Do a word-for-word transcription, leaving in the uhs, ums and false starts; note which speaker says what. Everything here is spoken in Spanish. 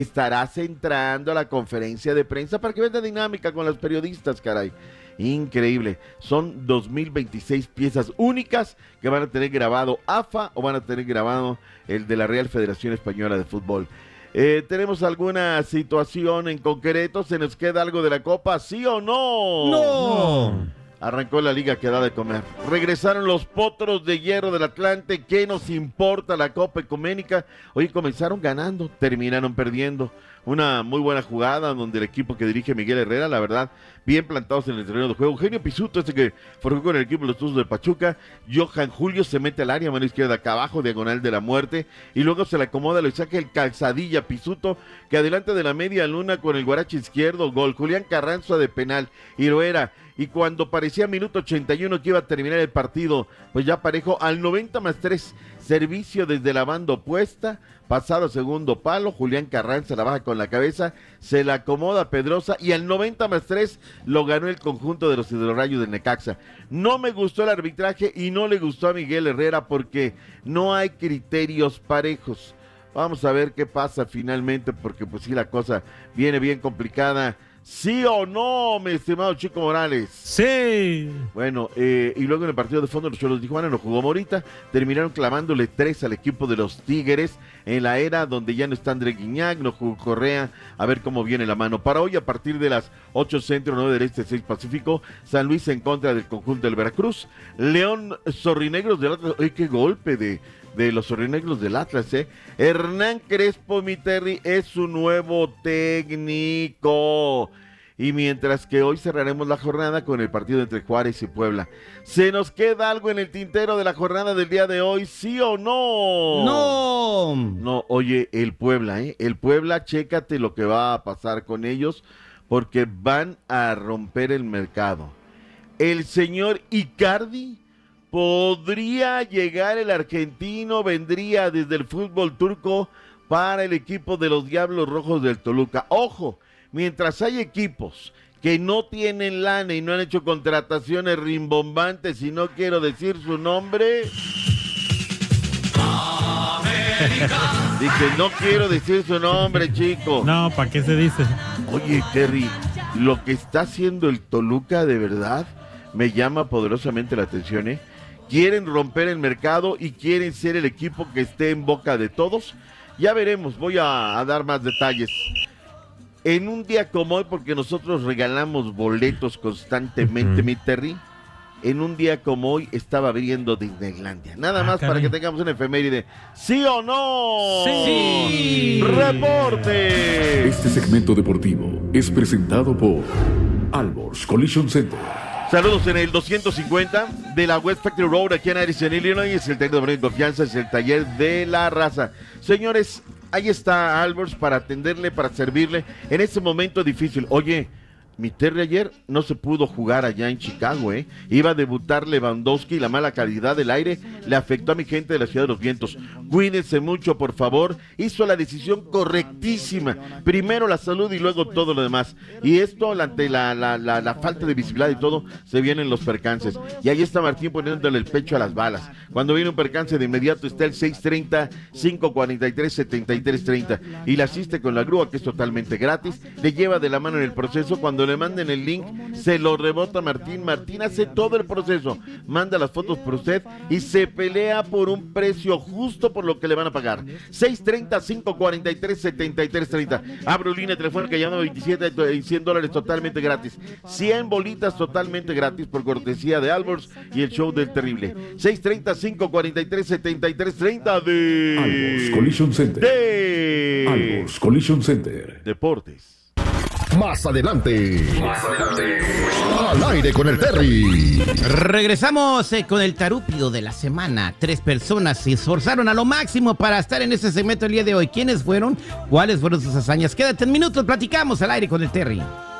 Speaker 1: estarás entrando a la conferencia de prensa para que veas la dinámica con los periodistas, caray. Increíble. Son dos mil veintiséis piezas únicas que van a tener grabado A F A o van a tener grabado el de la Real Federación Española de Fútbol. Eh, ¿Tenemos alguna situación en concreto? ¿Se nos queda algo de la Copa? ¿Sí o no?
Speaker 2: ¡No!
Speaker 1: Arrancó la liga que da de comer. Regresaron los potros de hierro del Atlante. ¿Qué nos importa la Copa Ecuménica? Hoy comenzaron ganando, terminaron perdiendo. Una muy buena jugada donde el equipo que dirige Miguel Herrera, la verdad, bien plantados en el terreno de juego. Eugenio Pisuto, este que forjó con el equipo de los Tuzos de Pachuca. Johan Julio se mete al área, mano izquierda acá abajo, diagonal de la muerte. Y luego se le acomoda, le saca el calzadilla Pisuto, que adelante de la media luna con el guarache izquierdo, gol. Julián Carranza de penal, y lo era. Y cuando parecía minuto ochenta y uno que iba a terminar el partido, pues ya parejo al noventa más tres, servicio desde la banda opuesta, pasado segundo palo, Julián Carranza la baja con la cabeza, se la acomoda Pedrosa y al noventa más tres lo ganó el conjunto de los hidrorrayos del Necaxa. No me gustó el arbitraje y no le gustó a Miguel Herrera porque no hay criterios parejos. Vamos a ver qué pasa finalmente, porque pues sí, la cosa viene bien complicada. ¿Sí o no, mi estimado Chico Morales?
Speaker 2: Sí.
Speaker 1: Bueno, eh, y luego en el partido de fondo los Cholos de Tijuana no jugó Morita, terminaron clavándole tres al equipo de los Tigres en la era donde ya no está André Guiñac, no jugó Correa, a ver cómo viene la mano. Para hoy a partir de las ocho centro, nueve del este, seis pacífico, San Luis en contra del conjunto del Veracruz, León Zorrinegros del Atlas. ¡Ay, qué golpe de... de los Zorrinegros del Atlas, ¿eh? Hernán Crespo, mi Terry, es su nuevo técnico. Y mientras que hoy cerraremos la jornada con el partido entre Juárez y Puebla. ¿Se nos queda algo en el tintero de la jornada del día de hoy, sí o no?
Speaker 2: ¡No!
Speaker 1: No, oye, el Puebla, ¿eh? El Puebla, chécate lo que va a pasar con ellos, porque van a romper el mercado. El señor Icardi... podría llegar el argentino, vendría desde el fútbol turco para el equipo de los Diablos Rojos del Toluca. Ojo, mientras hay equipos que no tienen lana y no han hecho contrataciones rimbombantes, y no quiero decir su nombre. Dice, no quiero decir su nombre, chico.
Speaker 2: No, ¿para qué se dice?
Speaker 1: Oye, Terry, lo que está haciendo el Toluca de verdad me llama poderosamente la atención, ¿eh? Quieren romper el mercado y quieren ser el equipo que esté en boca de todos. Ya veremos, voy a, a dar más detalles. En un día como hoy, porque nosotros regalamos boletos constantemente, uh-huh. mi Terry, en un día como hoy estaba abriendo Disneylandia. Nada ah, más caray. Para que tengamos una efeméride. ¿Sí o no?
Speaker 2: Sí.
Speaker 1: ¡Reporte!
Speaker 3: Este segmento deportivo es presentado por Alborz Collision Center.
Speaker 1: Saludos en el doscientos cincuenta de la West Factory Road aquí en Addison, Illinois. Es el taller de confianza, es el taller de la raza. Señores, ahí está Alborz para atenderle, para servirle en este momento difícil. Oye, mi Terry ayer no se pudo jugar allá en Chicago, ¿eh? Iba a debutar Lewandowski y la mala calidad del aire le afectó a mi gente de la Ciudad de los Vientos. Cuídense mucho, por favor. Hizo la decisión correctísima. Primero la salud y luego todo lo demás. Y esto, ante la, la, la, la falta de visibilidad y todo, se vienen los percances. Y ahí está Martín poniéndole el pecho a las balas. Cuando viene un percance, de inmediato está el seis treinta, cinco cuarenta y tres, setenta y tres treinta. Y la asiste con la grúa, que es totalmente gratis. Le lleva de la mano en el proceso. Cuando le manden el link, se lo rebota Martín. Martín hace todo el proceso, manda las fotos por usted y se pelea por un precio justo por lo que le van a pagar. seis treinta, cinco cuarenta y tres, setenta y tres treinta. Abro línea telefónica, llama veintisiete y cien dólares totalmente gratis. cien bolitas totalmente gratis por cortesía de Alborz y el show del terrible. seis treinta, cinco cuarenta y tres, setenta y tres treinta de
Speaker 3: Alborz Collision Center.
Speaker 1: De
Speaker 3: Alborz Collision Center.
Speaker 1: Deportes.
Speaker 4: Más adelante. Más adelante. Al aire con el Terry.
Speaker 5: Regresamos eh, con el tarúpido de la semana. Tres personas se esforzaron a lo máximo para estar en este segmento el día de hoy. ¿Quiénes fueron? ¿Cuáles fueron sus hazañas? Quédate en minutos, platicamos al aire con el Terry.